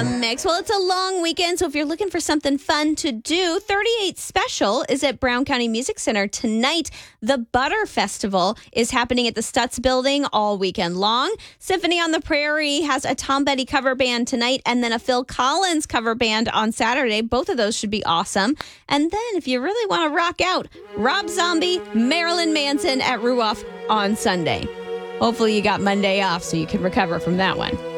the mix. Well, it's a long weekend, so if you're looking for something fun to do, 38 Special is at Brown County Music Center tonight. The Butter Festival is happening at the Stutz Building all weekend long. Symphony on the Prairie has a Tom Petty cover band tonight and then a Phil Collins cover band on Saturday. Both of those should be awesome. And then if you really want to rock out, Rob Zombie, Marilyn Manson at Ruoff on Sunday. Hopefully you got Monday off so you can recover from that one.